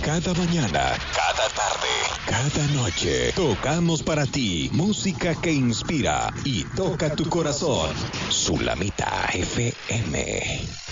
Cada mañana, cada tarde, cada noche, tocamos para ti música que inspira y toca tu corazón. Sulamita FM.